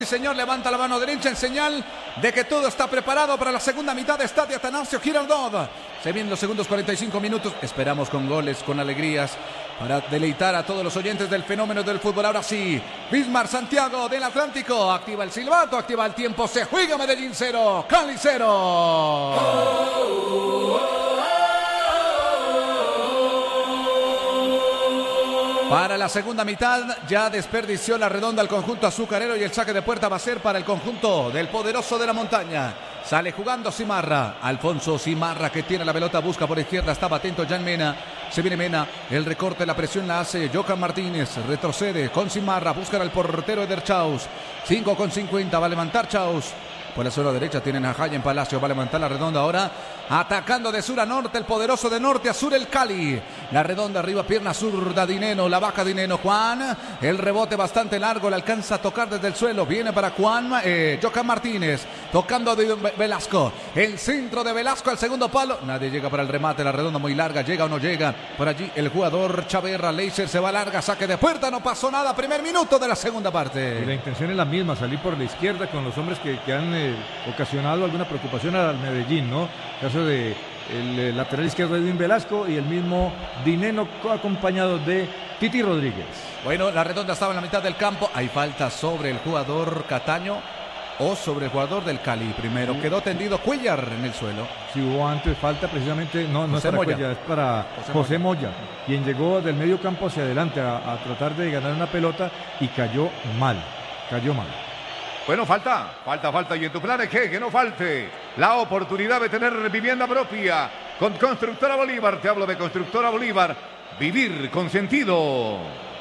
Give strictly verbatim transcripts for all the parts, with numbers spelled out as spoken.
Señor, levanta la mano derecha en señal de que todo está preparado para la segunda mitad de Estadio Atanasio Girardot. Se vienen los segundos cuarenta y cinco minutos. Esperamos con goles, con alegrías, para deleitar a todos los oyentes del fenómeno del fútbol. Ahora sí, Bismar Santiago del Atlántico activa el silbato, activa el tiempo. Se juega Medellín cero, Cali cero. Oh, oh, oh. Para la segunda mitad ya desperdició la redonda el conjunto azucarero y el saque de puerta va a ser para el conjunto del poderoso de la montaña. Sale jugando Simarra, Alfonso Simarra que tiene la pelota, busca por izquierda, estaba atento Jan Mena, se viene Mena, el recorte, la presión la hace Johan Martínez, retrocede con Simarra, buscan al portero Eder Chaus, cinco con cincuenta, va a levantar Chaus. Por la zona derecha tienen a Jayen Palacio, va a levantar la redonda ahora, atacando de sur a norte, el poderoso de norte a sur el Cali. La redonda arriba, pierna zurda Dineno, la baja Dineno, Juan, el rebote bastante largo, le alcanza a tocar desde el suelo, viene para Juan, eh, Johan Martínez, tocando de Velasco, el centro de Velasco al segundo palo, nadie llega para el remate, la redonda muy larga, llega o no llega, por allí el jugador Chaverra, Leiser se va larga, saque de puerta, no pasó nada, primer minuto de la segunda parte. Y la intención es la misma, salir por la izquierda con los hombres que, que han eh, ocasionado alguna preocupación al Medellín, ¿no? Caso de el, el lateral izquierdo Edwin Velasco y el mismo Dineno acompañado de Titi Rodríguez. Bueno, la redonda estaba en la mitad del campo, hay falta sobre el jugador Cataño o sobre el jugador del Cali primero, quedó tendido Cuellar en el suelo. Si hubo antes falta precisamente, no, no es para Moya. Cuellar, es para José, José Moya, Moya, quien llegó del medio campo hacia adelante a, a tratar de ganar una pelota y cayó mal, cayó mal. Bueno, falta, falta, falta. Y en tu plan es que, que no falte la oportunidad de tener vivienda propia con Constructora Bolívar. Te hablo de Constructora Bolívar. Vivir con sentido.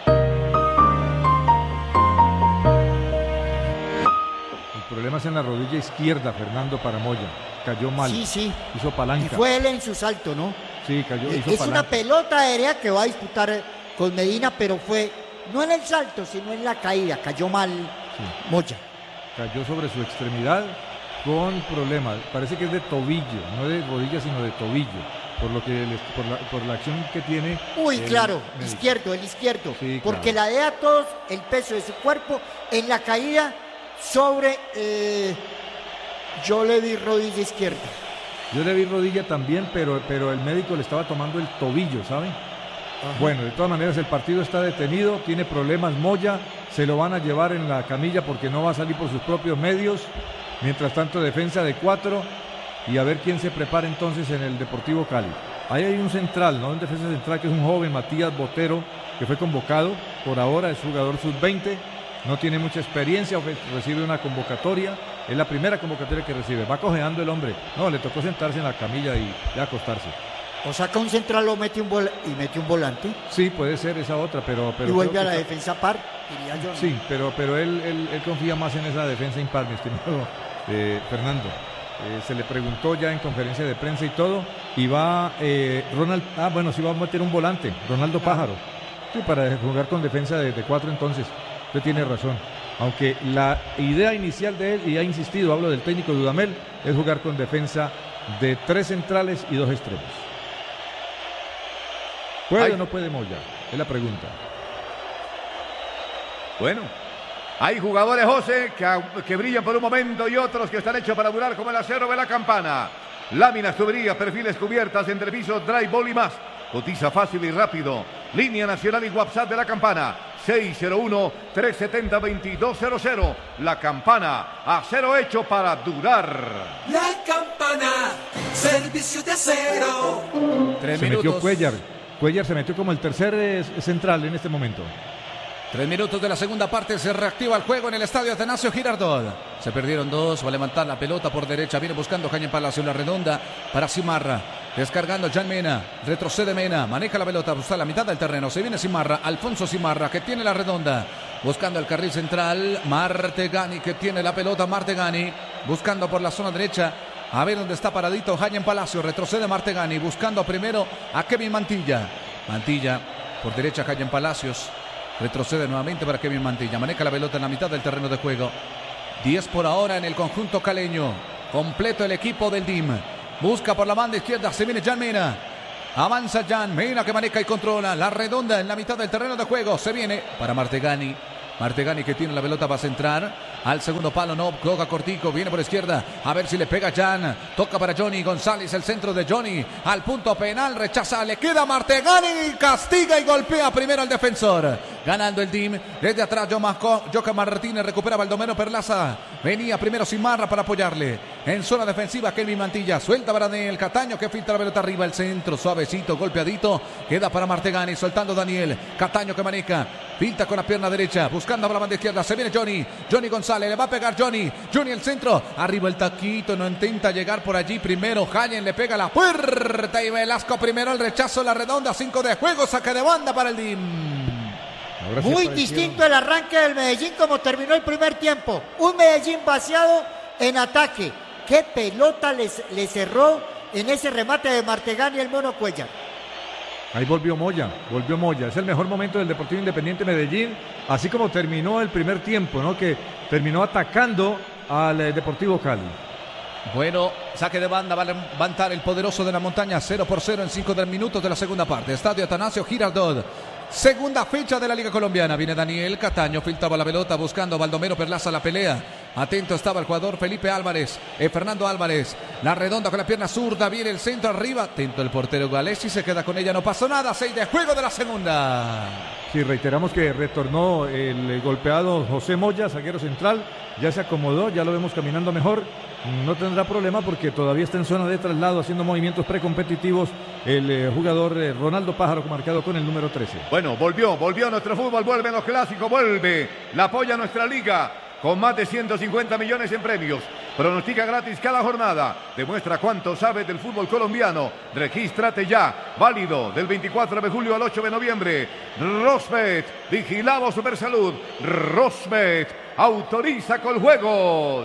El problema es en la rodilla izquierda, Fernando, para Moya. Cayó mal. Sí, sí. Hizo palanca. Y fue él en su salto, ¿no? Sí, cayó, hizo es palanca. una pelota aérea que va a disputar con Medina, pero fue no en el salto, sino en la caída. Cayó mal sí. Moya. Cayó sobre su extremidad con problemas. Parece que es de tobillo, no de rodilla, sino de tobillo. Por lo que les, por, la, por la acción que tiene. Uy, el, claro, el, izquierdo, el izquierdo. Sí, porque claro. la de a todos el peso de su cuerpo en la caída sobre. Eh, yo le vi rodilla izquierda. Yo le vi rodilla también, pero, pero el médico le estaba tomando el tobillo, ¿saben? Ajá. Bueno, de todas maneras el partido está detenido, tiene problemas Moya, se lo van a llevar en la camilla porque no va a salir por sus propios medios. Mientras tanto, defensa de cuatro y a ver quién se prepara entonces en el Deportivo Cali. Ahí hay un central, ¿no? Un defensa central que es un joven, Matías Botero, que fue convocado, por ahora es jugador sub veinte, no tiene mucha experiencia, recibe una convocatoria, es la primera convocatoria que recibe, va cojeando el hombre, no, le tocó sentarse en la camilla y, y acostarse. O saca un central o mete un vol y mete un volante. Sí, puede ser esa otra, pero... pero y vuelve a la está... defensa par, diría yo. ¿No? Sí, pero, pero él, él, él confía más en esa defensa impar, mi estimado eh, Fernando. Eh, se le preguntó ya en conferencia de prensa y todo, y va eh, Ronald... Ah, bueno, sí va a meter un volante, Ronaldo Pájaro. Sí, para jugar con defensa de, de cuatro entonces. Usted tiene razón. Aunque la idea inicial de él, y ha insistido, hablo del técnico Dudamel, es jugar con defensa de tres centrales y dos extremos. ¿Puede Ay. o no puede Moya? Es la pregunta. Bueno, hay jugadores, José, que, que brillan por un momento y otros que están hechos para durar como el acero de la campana. Láminas, tuberías, perfiles cubiertas, entrepisos, drywall y más. Cotiza fácil y rápido. Línea nacional y WhatsApp de la campana. seis cero uno, tres siete cero, dos dos cero cero. La Campana, acero hecho para durar. La Campana, servicio de acero. Tres se minutos. Metió Cuellar. Cuellar se metió como el tercer eh, central en este momento. Tres minutos de la segunda parte, se reactiva el juego en el Estadio Atanasio Girardot. Se perdieron dos, va a levantar la pelota por derecha, viene buscando Jayen Palacio, la redonda para Simarra. Descargando Jan Mena, retrocede Mena, maneja la pelota, busca la mitad del terreno, se viene Simarra, Alfonso Simarra que tiene la redonda, buscando el carril central, Martegani que tiene la pelota, Martegani buscando por la zona derecha, a ver dónde está paradito Jayen Palacio, retrocede Martegani, buscando primero a Kevin Mantilla, Mantilla por derecha Jayen Palacios, retrocede nuevamente para Kevin Mantilla, maneja la pelota en la mitad del terreno de juego, diez por ahora en el conjunto caleño, completo el equipo del D I M. Busca por la banda izquierda, se viene Jan Mena. Avanza Jan Mena que maneja y controla. La redonda en la mitad del terreno de juego. Se viene para Martegani. Martegani que tiene la pelota va a centrar al segundo palo, no, toca cortico, viene por izquierda, a ver si le pega Jan, toca para Johnny González, el centro de Johnny, al punto penal, rechaza, le queda Martegani, castiga y golpea primero al defensor, ganando el D I M, desde atrás Joca Martínez, recupera Baldomero Perlaza, venía primero Simarra para apoyarle, en zona defensiva Kelvin Mantilla, suelta para Daniel Cataño que filtra la pelota arriba, el centro, suavecito, golpeadito, queda para Martegani, soltando Daniel, Cataño que maneja, pinta con la pierna derecha, buscando a la banda izquierda, se viene Johnny, Johnny González, le va a pegar Johnny, Johnny el centro, arriba el taquito, no intenta llegar por allí, primero Jayen le pega la puerta y Velasco primero el rechazo, la redonda, cinco de juego, saque de banda para el D I M. Muy distinto el arranque del Medellín como terminó el primer tiempo, un Medellín vaciado en ataque, qué pelota les, le cerró en ese remate de Martegani y el Mono Cuellar. Ahí volvió Moya, volvió Moya. Es el mejor momento del Deportivo Independiente Medellín, así como terminó el primer tiempo, ¿no? Que terminó atacando al eh, Deportivo Cali. Bueno, saque de banda, va a levantar el poderoso de la montaña, cero por cero en cinco minutos de la segunda parte. Estadio Atanasio Girardot. Segunda fecha de la Liga Colombiana. Viene Daniel Cataño, filtraba la pelota buscando a Baldomero Perlaza la pelea. Atento estaba el jugador Felipe Álvarez, eh, Fernando Álvarez. La redonda con la pierna zurda, viene el centro arriba. Atento el portero Galesi, se queda con ella, no pasó nada. seis de juego de la segunda. Sí, reiteramos que retornó el golpeado José Moya, zaguero central. Ya se acomodó, ya lo vemos caminando mejor. No tendrá problema porque todavía está en zona de traslado haciendo movimientos precompetitivos el eh, jugador eh, Ronaldo Pájaro, marcado con el número trece. Bueno, volvió, volvió nuestro fútbol, vuelven los clásicos, vuelve, la apoya nuestra liga con más de ciento cincuenta millones en premios. Pronostica gratis cada jornada, demuestra cuánto sabes del fútbol colombiano. Regístrate ya, válido del veinticuatro de julio al ocho de noviembre. Rosbet, vigilado Supersalud. Rosbet, autoriza con juegos.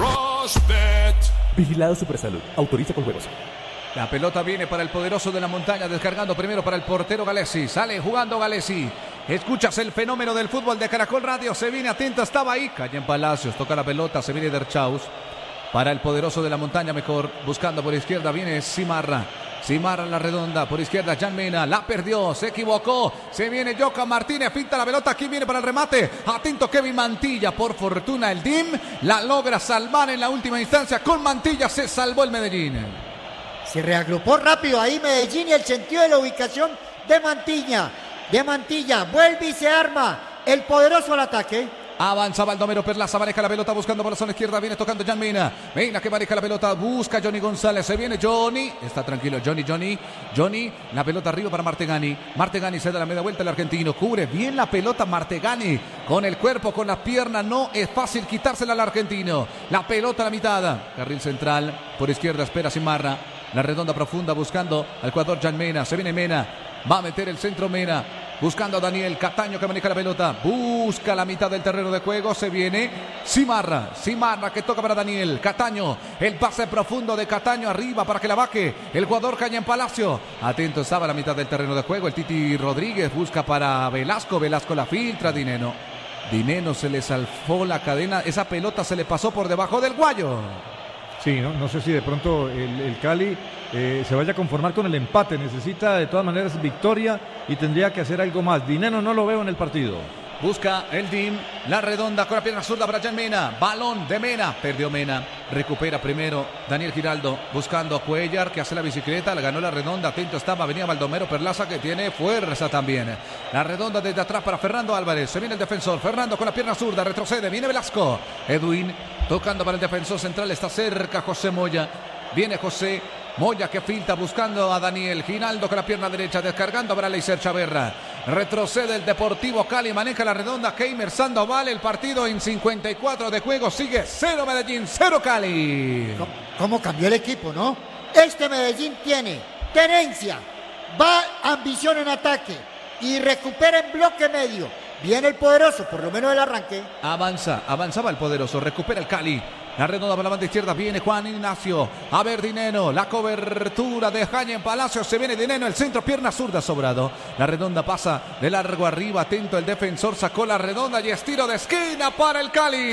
Rosbet, vigilado Supersalud, autoriza con juegos. La pelota viene para el poderoso de la montaña, descargando primero para el portero Galesi. Sale jugando Galesi. Escuchas el fenómeno del fútbol de Caracol Radio. Se viene atento, estaba ahí. Cayen Palacios, toca la pelota, se viene Derchaus. Para el poderoso de la montaña, mejor. Buscando por izquierda, viene Simarra. Simarra en la redonda, por izquierda Jan Mena, la perdió, se equivocó. Se viene Joca Martínez, pinta la pelota, aquí viene para el remate. Atento Kevin Mantilla, por fortuna el D I M la logra salvar en la última instancia. Con Mantilla se salvó el Medellín. Se reagrupó rápido ahí Medellín y el sentido de la ubicación de Mantilla. De Mantilla, vuelve y se arma el poderoso al ataque. Avanza Baldomero Perlaza, maneja la pelota buscando por la zona izquierda, viene tocando Jan Mena. Mena que maneja la pelota, busca Johnny González, se viene Johnny, está tranquilo Johnny, Johnny, Johnny, la pelota arriba para Martegani. Martegani se da la media vuelta al argentino, cubre bien la pelota Martegani, con el cuerpo, con las piernas, no es fácil quitársela al argentino. La pelota a la mitad, carril central, por izquierda espera Simarra, la redonda profunda buscando al jugador Jan Mena, se viene Mena, va a meter el centro Mena. Buscando a Daniel Cataño que maneja la pelota. Busca la mitad del terreno de juego. Se viene Simarra. Simarra que toca para Daniel Cataño. El pase profundo de Cataño arriba para que la baje el jugador Caña en Palacio. Atento estaba la mitad del terreno de juego. El Titi Rodríguez busca para Velasco. Velasco la filtra. Dineno. Dineno se le salfó la cadena. Esa pelota se le pasó por debajo del guayo. Sí, no, no sé si de pronto el, el Cali eh, se vaya a conformar con el empate. Necesita de todas maneras victoria y tendría que hacer algo más. Dineno no lo veo en el partido. Busca el D I M, la redonda con la pierna zurda para Jan Mena. Balón de Mena, perdió Mena. Recupera primero Daniel Giraldo, buscando a Cuellar que hace la bicicleta, le ganó la redonda. Atento estaba, venía Baldomero Perlaza que tiene fuerza también. La redonda desde atrás para Fernando Álvarez. Se viene el defensor, Fernando con la pierna zurda, retrocede, viene Velasco. Edwin tocando para el defensor central, está cerca José Moya. Viene José Moya que filtra buscando a Daniel Giraldo con la pierna derecha, descargando para Leiser Chaverra. Retrocede el Deportivo Cali, maneja la redonda Keimer Sandoval. El partido en cincuenta y cuatro de juego sigue cero Medellín, cero Cali. ¿Cómo, cómo cambió el equipo, no? Este Medellín tiene tenencia, va ambición en ataque y recupera en bloque medio. Viene el poderoso, por lo menos el arranque. Avanza, avanzaba el poderoso, recupera el Cali. La redonda para la banda izquierda, viene Juan Ignacio. A ver Dineno, la cobertura de Jaime Palacio. Se viene Dineno, el centro, pierna zurda sobrado. La redonda pasa de largo arriba, atento el defensor, sacó la redonda y estiro de esquina para el Cali.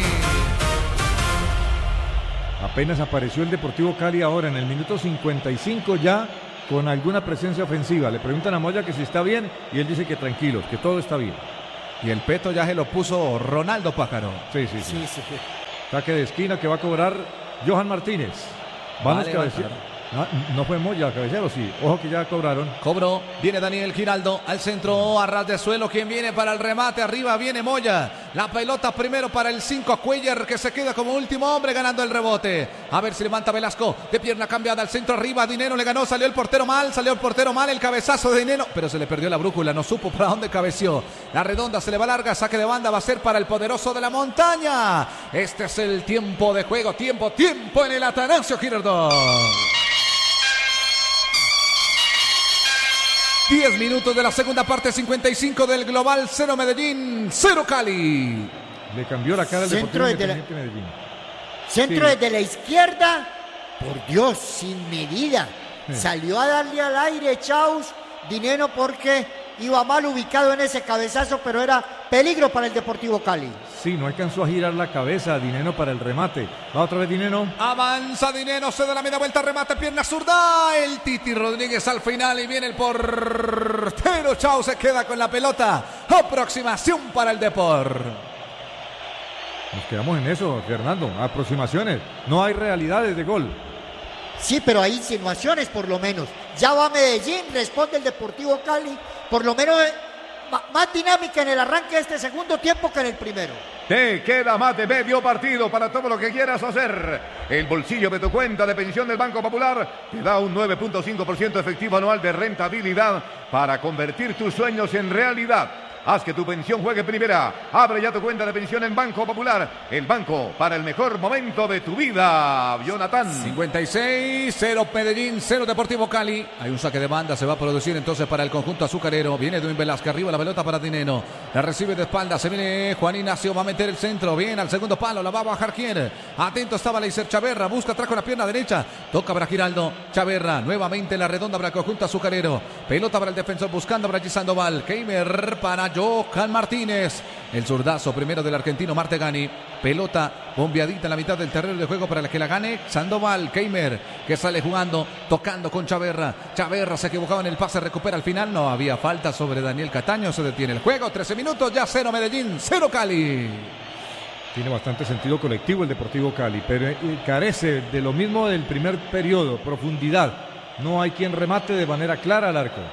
Apenas apareció el Deportivo Cali ahora en el minuto cincuenta y cinco ya con alguna presencia ofensiva. Le preguntan a Moya que si está bien y él dice que tranquilos, que todo está bien. Y el peto ya se lo puso Ronaldo Pájaro. Sí, sí, sí. Sí, sí. Saque de esquina que va a cobrar Johan Martínez. Vamos, Vale, cabecero. Ah, no fue Moya, cabecero, sí. Ojo que ya cobraron. Cobró, viene Daniel Giraldo al centro, a ras de suelo, quien viene para el remate, arriba viene Moya, la pelota primero para el cinco, Cuellar, que se queda como último hombre ganando el rebote, a ver si levanta Velasco, de pierna cambiada al centro, arriba, Dinero le ganó, salió el portero mal, salió el portero mal, el cabezazo de Dinero, pero se le perdió la brújula, no supo para dónde cabeció, la redonda se le va larga, saque de banda, va a ser para el poderoso de la montaña, este es el tiempo de juego, tiempo, tiempo en el Atanasio Girardot. diez minutos de la segunda parte, cincuenta y cinco del global, cero Medellín, cero Cali. Le cambió la cara al Centro Deportivo desde Independiente Medellín. Centro Sí. desde la izquierda, por Dios, sin medida. Sí. Salió a darle al aire Chaus, Dinero, porque iba mal ubicado en ese cabezazo, pero era peligro para el Deportivo Cali. Sí, no alcanzó a girar la cabeza Dinero para el remate. Va otra vez Dinero. Avanza Dinero, se da la media vuelta, remate, pierna zurda. El Titi Rodríguez al final y viene el portero. Chau, se queda con la pelota. Aproximación para el Depor. Nos quedamos en eso, Fernando. Aproximaciones. No hay realidades de gol. Sí, pero hay insinuaciones por lo menos. Ya va Medellín, responde el Deportivo Cali, por lo menos eh, ma- más dinámica en el arranque de este segundo tiempo que en el primero. Te queda más de medio partido para todo lo que quieras hacer. El bolsillo de tu cuenta de pensión del Banco Popular te da un nueve punto cinco por ciento efectivo anual de rentabilidad para convertir tus sueños en realidad. Haz que tu pensión juegue primera. Abre ya tu cuenta de pensión en Banco Popular. El banco para el mejor momento de tu vida. Jonathan. cincuenta y seis, cero Medellín, cero Deportivo Cali. Hay un saque de banda, se va a producir entonces para el conjunto azucarero. Viene Edwin Velázquez, arriba la pelota para Dinero. La recibe de espalda, se viene Juan Ignacio, va a meter el centro. Bien al segundo palo, la va a bajar quién. Atento estaba Leiser Chaverra, busca atrás con la pierna derecha. Toca para Giraldo, Chaverra, nuevamente la redonda para el conjunto azucarero. Pelota para el defensor, buscando para G. Sandoval. Keimer para Johan Martínez. El zurdazo primero del argentino Martegani. Pelota bombeadita en la mitad del terreno de juego para el que la gane Sandoval. Keimer que sale jugando, tocando con Chaverra. Chaverra se equivocaba en el pase, recupera al final. No había falta sobre Daniel Cataño. Se detiene el juego. trece minutos, ya cero Medellín, cero Cali. Tiene bastante sentido colectivo el Deportivo Cali, pero eh, carece de lo mismo del primer periodo, profundidad. No hay quien remate de manera clara al arco.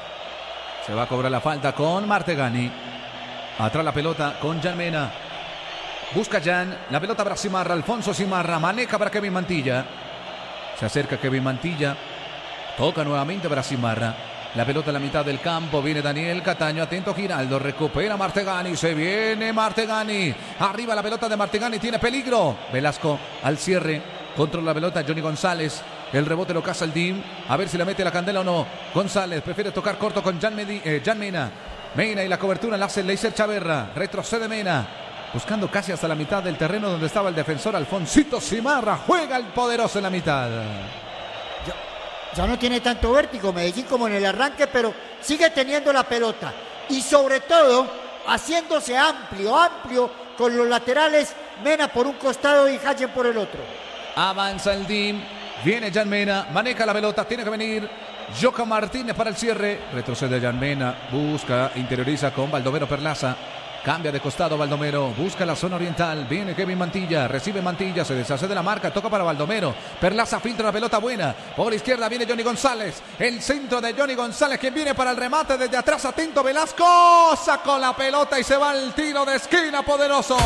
Se va a cobrar la falta con Martegani. Atrás la pelota con Jan Mena. Busca Jan. La pelota para Simarra. Alfonso Simarra. Maneja para Kevin Mantilla. Se acerca Kevin Mantilla. Toca nuevamente para Simarra. La pelota en la mitad del campo. Viene Daniel Cataño. Atento Giraldo. Recupera Martegani. Se viene Martegani. Arriba la pelota de Martegani. Tiene peligro. Velasco al cierre. Controla la pelota Johnny González. El rebote lo caza el D I M. A ver si le mete la candela o no. González prefiere tocar corto con Jan, Medi, eh, Jan Mena. Mena y la cobertura la hace Leiser Chaverra. Retrocede Mena. Buscando casi hasta la mitad del terreno donde estaba el defensor Alfonsito Simarra. Juega el poderoso en la mitad. Ya, ya no tiene tanto vértigo Medellín como en el arranque, pero sigue teniendo la pelota. Y sobre todo, haciéndose amplio, amplio con los laterales. Mena por un costado y Hayen por el otro. Avanza el D I M. Viene Jan Mena, maneja la pelota, tiene que venir Johan Martínez para el cierre. Retrocede Jan Mena, busca, interioriza con Baldomero Perlaza. Cambia de costado Baldomero, busca la zona oriental. Viene Kevin Mantilla, recibe Mantilla, se deshace de la marca, toca para Baldomero. Perlaza filtra la pelota buena. Por la izquierda viene Johnny González. El centro de Johnny González, quien viene para el remate desde atrás. Atento Velasco, sacó la pelota y se va el tiro de esquina poderoso.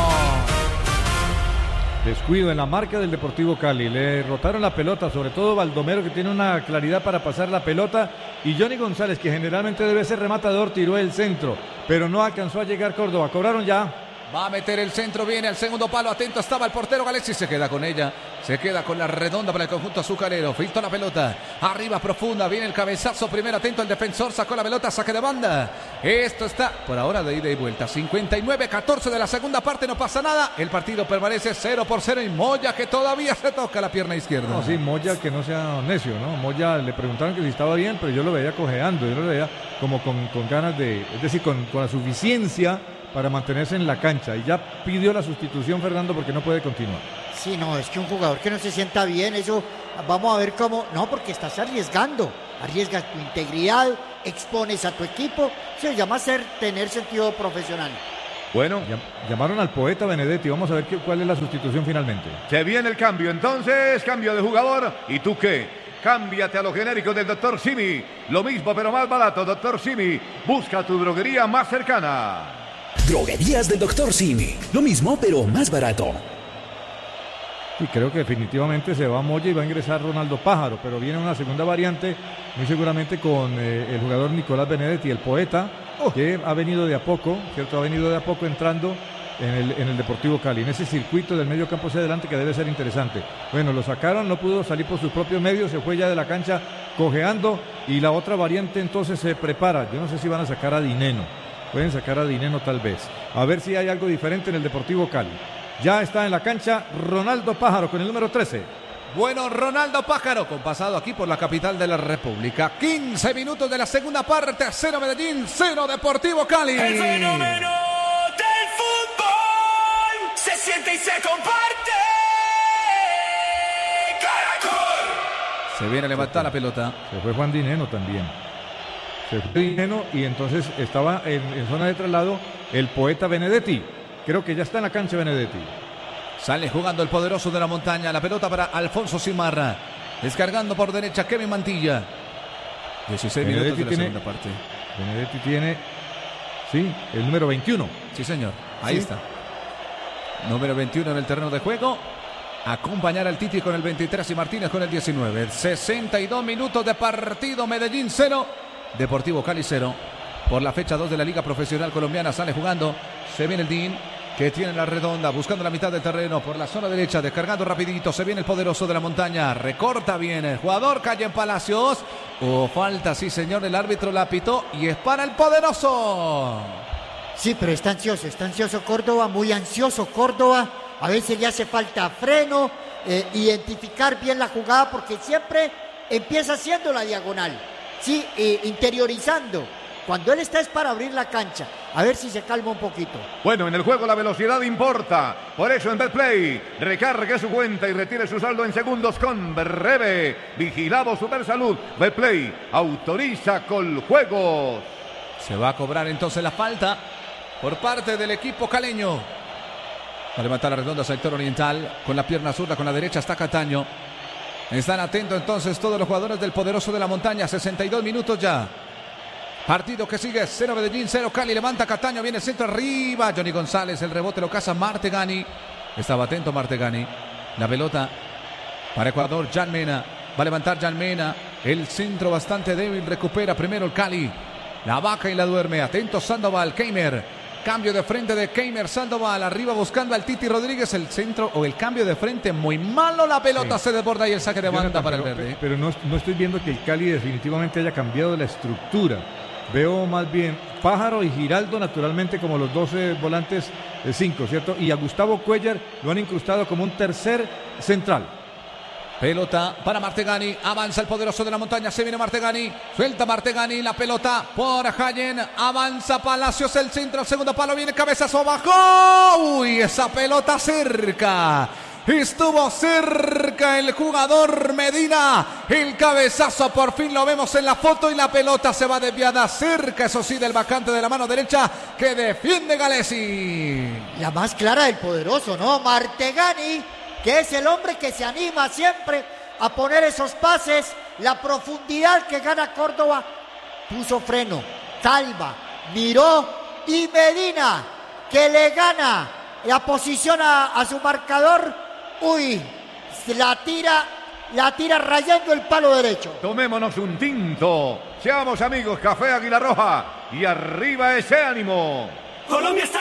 Descuido en la marca del Deportivo Cali. Le rotaron la pelota, sobre todo Baldomero, que tiene una claridad para pasar la pelota. Y Johnny González, que generalmente debe ser rematador, tiró el centro, pero no alcanzó a llegar Córdoba. Cobraron ya. Va a meter el centro, viene al segundo palo, atento estaba el portero Galesi, se queda con ella, se queda con la redonda para el conjunto azucarero, filtró la pelota, arriba profunda, viene el cabezazo, primero atento el defensor, sacó la pelota, saque de banda, esto está por ahora de ida y vuelta, cincuenta y nueve catorce de la segunda parte, no pasa nada, el partido permanece cero por cero y Moya que todavía se toca la pierna izquierda. No, sí, Moya que no sea necio, ¿no? Moya le preguntaron que si estaba bien, pero yo lo veía cojeando, yo lo veía como con, con ganas de, es decir, con, con la suficiencia para mantenerse en la cancha, y ya pidió la sustitución Fernando porque no puede continuar. Sí, no, es que un jugador que no se sienta bien, eso vamos a ver cómo, no, porque estás arriesgando, arriesgas tu integridad, expones a tu equipo, se llama ser, tener sentido profesional. Bueno, llamaron al poeta Benedetti, vamos a ver qué, cuál es la sustitución finalmente. Se viene el cambio, entonces, cambio de jugador. ¿Y tú qué? Cámbiate a lo genérico del doctor Simi. Lo mismo pero más barato, doctor Simi. Busca tu droguería más cercana. Droguerías del doctor Simi. Lo mismo pero más barato. Y creo que definitivamente se va Moya y va a ingresar Ronaldo Pájaro, pero viene una segunda variante, muy seguramente con eh, el jugador Nicolás Benedetti, el poeta, oh. que ha venido de a poco, ¿cierto? Ha venido de a poco entrando en el, en el Deportivo Cali, en ese circuito del medio campo hacia adelante que debe ser interesante. Bueno, lo sacaron, no pudo salir por sus propios medios, se fue ya de la cancha cojeando y la otra variante entonces se prepara. Yo no sé si van a sacar a Dineno, pueden sacar a Dineno tal vez, a ver si hay algo diferente en el Deportivo Cali. Ya está en la cancha Ronaldo Pájaro con el número trece. Bueno, Ronaldo Pájaro, compasado aquí por la capital de la República. quince minutos de la segunda parte, cero Medellín, cero Deportivo Cali. El fenómeno del fútbol se siente y se comparte. Caracol. Se viene a levantar la pelota. Se fue Juan Dineno también. Se fue Dineno y entonces estaba en, en zona de traslado el poeta Benedetti. Creo que ya está en la cancha Benedetti. Sale jugando el poderoso de la montaña. La pelota para Alfonso Simarra. Descargando por derecha Kevin Mantilla. dieciséis minutos de la tiene, segunda parte. Benedetti tiene, sí, el número veintiuno. Sí, señor. Ahí sí. está. Número veintiuno en el terreno de juego. Acompañar al Titi con el veintitrés y Martínez con el diecinueve. sesenta y dos minutos de partido. Medellín cero. Deportivo Cali cero. Por la fecha dos de la Liga Profesional Colombiana sale jugando. Se viene el Din, que tiene la redonda, buscando la mitad del terreno por la zona derecha, descargando rapidito. Se viene el poderoso de la montaña, recorta bien el jugador, cae en Palacios. Oh, falta, sí señor, el árbitro la pitó y es para el poderoso. Sí, pero está ansioso, está ansioso Córdoba, muy ansioso Córdoba. A veces le hace falta freno, eh, identificar bien la jugada porque siempre empieza haciendo la diagonal, sí, eh, interiorizando. Cuando él está es para abrir la cancha. A ver si se calma un poquito. Bueno, en el juego la velocidad importa. Por eso en Betplay, recargue su cuenta y retire su saldo en segundos con Breve. Vigilado Supersalud. Betplay autoriza con juegos. Se va a cobrar entonces la falta por parte del equipo caleño. Va a levantar la redonda sector oriental. Con la pierna zurda, con la derecha está Cataño. Están atentos entonces todos los jugadores del poderoso de la montaña. sesenta y dos minutos ya. Partido que sigue, cero Medellín, cero Cali, levanta Cataño, viene el centro arriba, Johnny González, el rebote lo caza Martegani, estaba atento Martegani, la pelota para Ecuador, Jan Mena, va a levantar Jan Mena, el centro bastante débil, recupera primero el Cali, la vaca y la duerme, atento Sandoval, Keimer, cambio de frente de Keimer, Sandoval, arriba buscando al Titi Rodríguez, el centro o el cambio de frente, muy malo, la pelota sí. Se desborda y el saque de banda Jonathan, para pero, el verde. Pero no, no estoy viendo que el Cali definitivamente haya cambiado la estructura. Veo más bien Pájaro y Giraldo naturalmente como los doce volantes de cinco, ¿cierto? Y a Gustavo Cuellar lo han incrustado como un tercer central. Pelota para Martegani, avanza el poderoso de la montaña, se viene Martegani, suelta Martegani, la pelota por Hayen, avanza Palacios, el centro, el segundo palo, viene cabezazo abajo, uy, esa pelota cerca. Estuvo cerca el jugador Medina. El cabezazo por fin lo vemos en la foto y la pelota se va desviada cerca, eso sí, del vacante de la mano derecha que defiende Galesi. La más clara del poderoso, ¿no? Martegani, que es el hombre que se anima siempre a poner esos pases. La profundidad que gana Córdoba. Puso freno, salva, miró y Medina, que le gana la posición a, a su marcador. Uy, la tira, la tira rayando el palo derecho. Tomémonos un tinto. Seamos amigos, Café Águila Roja. Y arriba ese ánimo. Colombia está